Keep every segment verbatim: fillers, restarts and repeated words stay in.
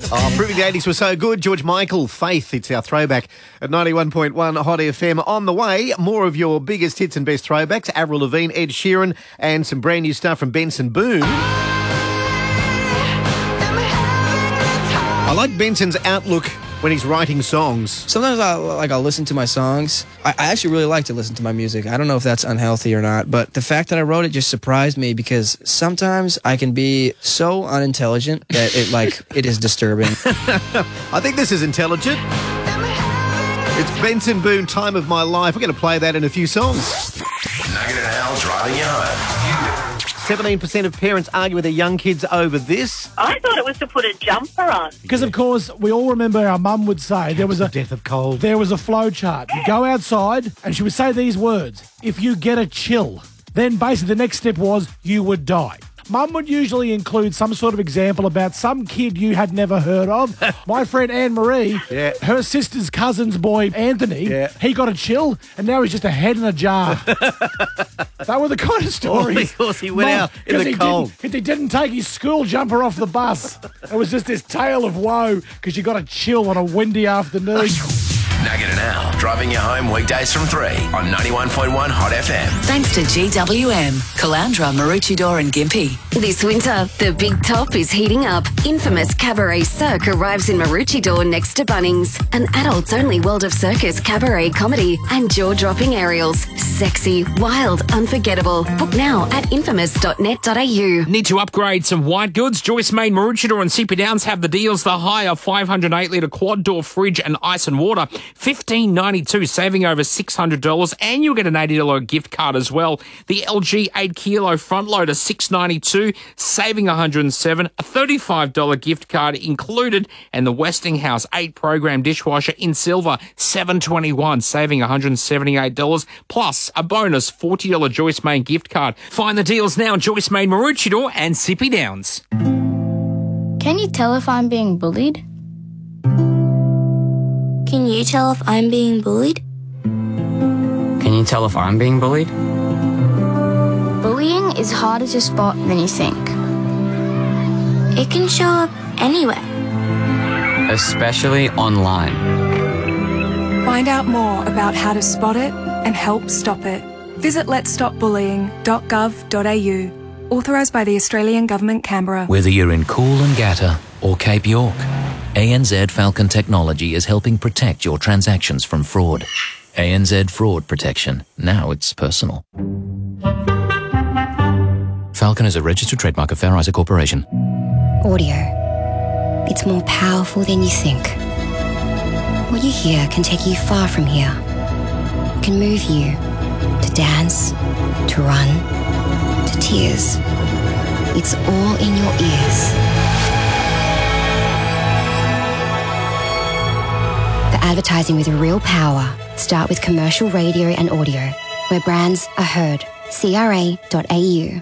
Oh, proving the eighties were so good. George Michael, Faith. It's our throwback at ninety-one point one Hot F M. On the way, more of your biggest hits and best throwbacks. Avril Lavigne, Ed Sheeran, and some brand new stuff from Benson Boone. I like Benson's outlook when he's writing songs. Sometimes I like I'll listen to my songs. I, I actually really like to listen to my music. I don't know if that's unhealthy or not, but the fact that I wrote it just surprised me because sometimes I can be so unintelligent that it like it is disturbing. I think this is intelligent. It's Benson Boone, Time of My Life. We're going to play that in a few songs. Nugget and Al driving you home. seventeen percent of parents argue with their young kids over this. I thought it was to put a jumper on. Because, of course, we all remember our mum would say there was a death of cold. There was a flow chart. You go outside and she would say these words. If you get a chill, then basically the next step was you would die. Mum would usually include some sort of example about some kid you had never heard of. My friend Anne-Marie, yeah. her sister's cousin's boy, Anthony, yeah. he got a chill and now he's just a head in a jar. They were the kind of stories. All because he went Mum, out in the he cold. Because he didn't take his school jumper off the bus. It was just this tale of woe because you got a chill on a windy afternoon. Nugget and Al driving you home weekdays from three on ninety-one point one Hot F M. Thanks to G W M, Caloundra, Maroochydore and Gympie. This winter, the big top is heating up. Infamous Cabaret Cirque arrives in Maroochydore next to Bunnings. An adults-only World of Circus cabaret comedy and jaw-dropping aerials. Sexy, wild, unforgettable. Book now at infamous dot net dot a u. Need to upgrade some white goods? Joyce Main, Maroochydore and C P Downs have the deals. The higher five hundred eight litre quad door fridge and ice and water, fifteen ninety-two, saving over six hundred dollars, and you'll get an eighty dollars gift card as well. The L G eight kilo front loader, six ninety-two, saving one hundred seven dollars, a thirty-five dollars gift card included, and the Westinghouse eight program dishwasher in silver, seven twenty-one, saving one hundred seventy-eight dollars, plus a bonus forty dollars Joyce Main gift card. Find the deals now, Joyce Main, Maroochydore and C P Downs. Can you tell if I'm being bullied? Can you tell if I'm being bullied? Can you tell if I'm being bullied? Bullying is harder to spot than you think. It can show up anywhere. Especially online. Find out more about how to spot it and help stop it. Visit lets stop bullying dot gov dot a u. Authorised by the Australian Government, Canberra. Whether you're in Coolangatta or Cape York, A N Z Falcon Technology is helping protect your transactions from fraud. A N Z Fraud Protection. Now it's personal. Falcon is a registered trademark of Fair Isaac Corporation. Audio. It's more powerful than you think. What you hear can take you far from here. It can move you to dance, to run, to tears. It's all in your ears. The advertising with real power. Start with commercial radio and audio, where brands are heard. C R A dot A U.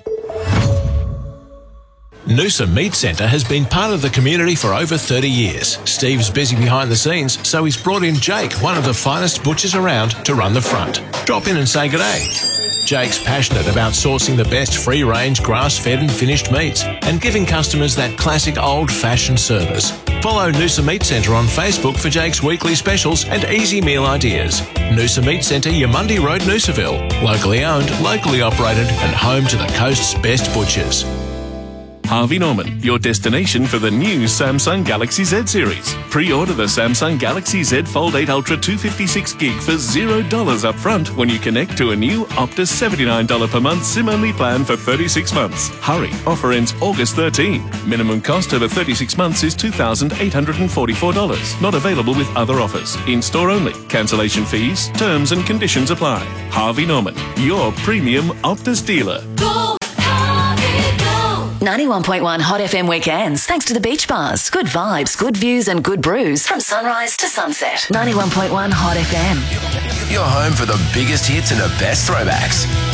Noosa Meat Centre has been part of the community for over thirty years. Steve's busy behind the scenes, so he's brought in Jake, one of the finest butchers around, to run the front. Drop in and say good day. Jake's passionate about sourcing the best free-range, grass-fed and finished meats and giving customers that classic old-fashioned service. Follow Noosa Meat Centre on Facebook for Jake's weekly specials and easy meal ideas. Noosa Meat Centre, Yamundi Road, Noosaville. Locally owned, locally operated and home to the coast's best butchers. Harvey Norman, your destination for the new Samsung Galaxy Z series. Pre-order the Samsung Galaxy Z Fold eight Ultra two fifty-six gig for zero dollars up front when you connect to a new Optus seventy-nine dollars per month SIM-only plan for thirty-six months. Hurry, offer ends August thirteenth. Minimum cost over thirty-six months is two thousand eight hundred forty-four dollars. Not available with other offers. In-store only. Cancellation fees, terms and conditions apply. Harvey Norman, your premium Optus dealer. Go! ninety-one point one Hot F M weekends, thanks to the beach bars. Good vibes, good views and good brews from sunrise to sunset. ninety-one point one Hot F M. You're home for the biggest hits and the best throwbacks.